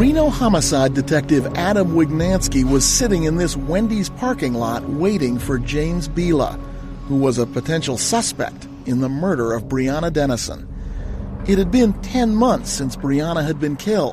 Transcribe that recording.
Reno homicide detective Adam Wignansky was sitting in this Wendy's parking lot waiting for James Bila, who was a potential suspect in the murder of Breonna Dennison. It had been 10 months since Breonna had been killed.